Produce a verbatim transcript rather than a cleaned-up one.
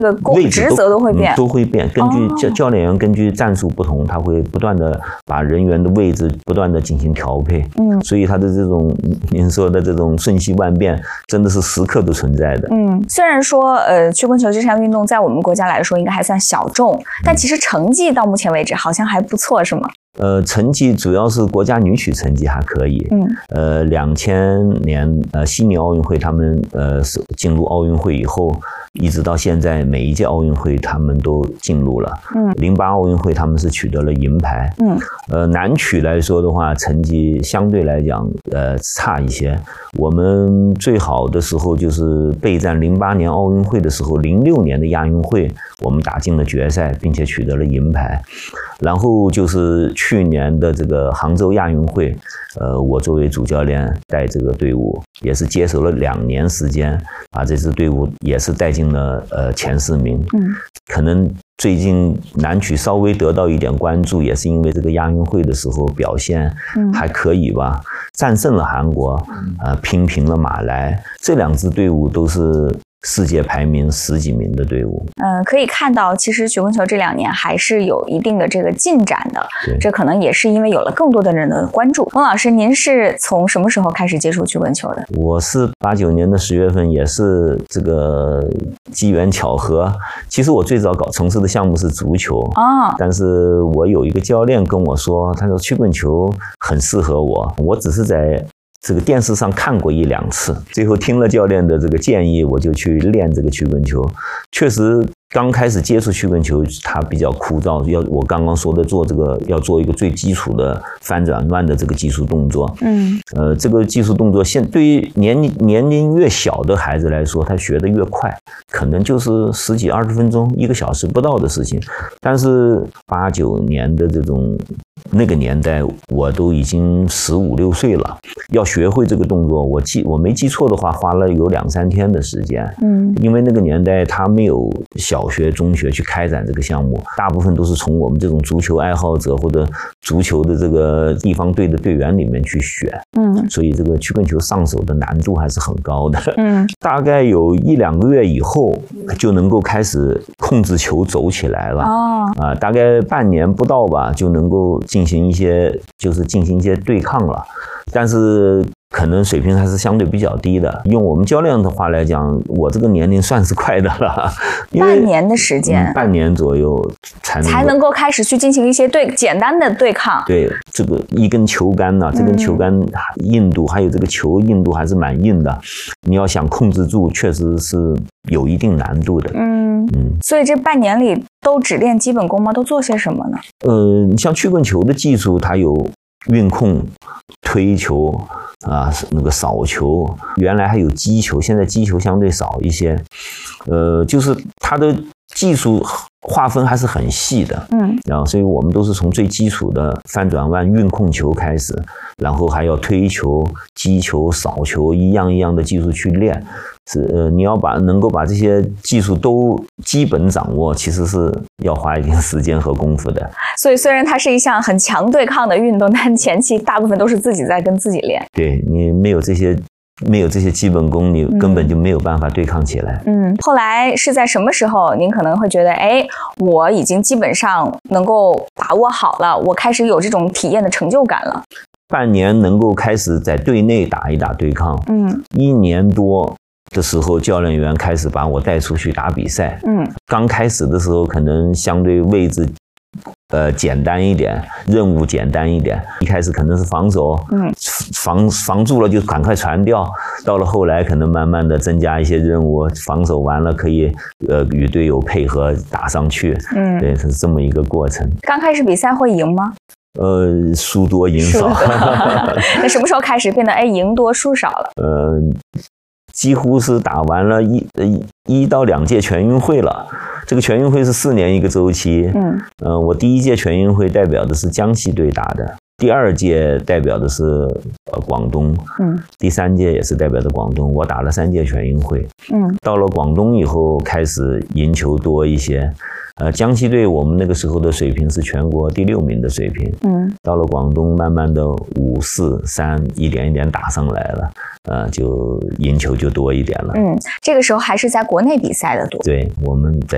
这个职责都会变， 嗯、都会变。根据教、哦、教练员根据战术不同，他会不断的把人员的位置不断的进行调配。嗯，所以他的这种您说的这种瞬息万变，真的是时刻都存在的。 嗯，虽然说呃曲棍球这项运动在我们国家来说应该还算小众，嗯、但其实成绩到目前为止好像还不错，是吗？ 呃，成绩主要是国家女曲成绩还可以。嗯，呃，两千年呃悉尼奥运会他们呃进入奥运会以后，一直到现在每一届奥运会他们都进入了。嗯，零八奥运会他们是取得了银牌。嗯，呃，男曲来说的话，成绩相对来讲呃差一些。我们最好的时候就是备战零八年奥运会的时候，零六年的亚运会我们打进了决赛，并且取得了银牌。然后就是去年的这个杭州亚运会，呃，我作为主教练带这个队伍，也是接手了两年时间，把这支队伍也是带进了呃前四名。嗯，可能最近男曲稍微得到一点关注，也是因为这个亚运会的时候表现还可以吧，嗯、战胜了韩国，呃，拼平了马来，这两支队伍都是世界排名十几名的队伍。 嗯，可以看到，其实曲棍球这两年还是有一定的这个进展的。这可能也是因为有了更多的人的关注。翁老师，您是从什么时候开始接触曲棍球的？ 我是八九年的十月份，也是这个机缘巧合。其实我最早搞从事的项目是足球啊，但是我有一个教练跟我说，他说曲棍球很适合我，我只是在这个电视上看过一两次，最后听了教练的这个建议，我就去练这个曲棍球。确实刚开始接触曲棍球它比较枯燥，要我刚刚说的做这个要做一个最基础的翻转弯的这个技术动作。嗯，呃，这个技术动作现对于年龄年龄越小的孩子来说，他学得越快，可能就是十几二十分钟一个小时不到的事情。但是八九年的这种那个年代，我都已经十五六岁了，要学会这个动作，我记我没记错的话，花了有两三天的时间。嗯，因为那个年代他没有小学、中学去开展这个项目，大部分都是从我们这种足球爱好者或者足球的这个地方队的队员里面去选。嗯，所以这个曲棍球上手的难度还是很高的。嗯，大概有一两个月以后，就能够开始控制球走起来了。哦，啊，大概半年不到吧，就能够进行一些就是进行一些对抗了，但是可能水平还是相对比较低的。用我们教练的话来讲，我这个年龄算是快的了，因为半年的时间， 嗯、半年左右才能才能够开始去进行一些对简单的对抗。 对，这个一根球杆呢、啊，这根球杆硬度、嗯、还有这个球硬度还是蛮硬的，你要想控制住，确实是有一定难度的。嗯嗯，所以这半年里都只练基本功吗？都做些什么呢？ 呃，像曲棍球的技术，它有运控、推球啊，那个扫球，原来还有击球，现在击球相对少一些。呃，就是它的技术划分还是很细的，嗯，然后所以我们都是从最基础的翻转弯、运控球开始，然后还要推球、击球、扫球，一样一样的技术去练。是呃，你要把能够把这些技术都基本掌握，其实是要花一定时间和功夫的。 所以虽然它是一项很强对抗的运动，但前期大部分都是自己在跟自己练。 对，你没有这些。没有这些基本功，你根本就没有办法对抗起来。 嗯，后来是在什么时候，您可能会觉得，哎，我已经基本上能够把握好了，我开始有这种体验的成就感了。 半年能够开始在队内打一打对抗，嗯，一年多的时候，教练员开始把我带出去打比赛。嗯，刚开始的时候，可能相对位置。呃，简单一点，任务简单一点。一开始可能是防守，嗯，防防住了就赶快传掉。到了后来，可能慢慢的增加一些任务，防守完了可以呃与队友配合打上去。嗯，对，是这么一个过程。 刚开始比赛会赢吗？ 呃，输多赢少。 那什么时候开始变得哎赢多输少了？ 呃。几乎是打完了一呃一到两届全运会了，这个全运会是四年一个周期。嗯，呃，我第一届全运会代表的是江西队打的，第二届代表的是呃广东，嗯，第三届也是代表的广东。我打了三届全运会，嗯，到了广东以后开始赢球多一些。呃，江西队我们那个时候的水平是全国第六名的水平，嗯，到了广东，慢慢的五四三一点一点打上来了，呃，就赢球就多一点了。 嗯，这个时候还是在国内比赛的多。 对，我们在